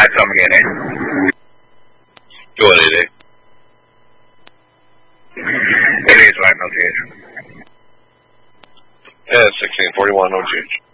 Alright, come again, eh? Go ahead, It is right, no change. Yeah, 1641, no change.